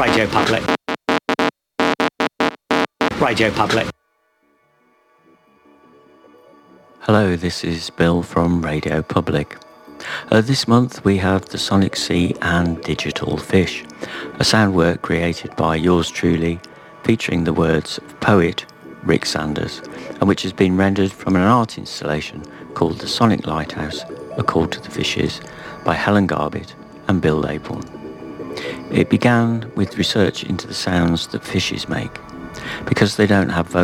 Radio Public. Radio Public. Hello, this is Bill from Radio Public. This month we have The Sonic Sea and Digital Fish, a sound work created by yours truly, featuring the words of poet Rick Sanders, and which has been rendered from an art installation called The Sonic Lighthouse, A Call to the Fishes, by Helen Garbett and Bill Laybourne. It began with research into the sounds that fishes make, because they don't have vocals.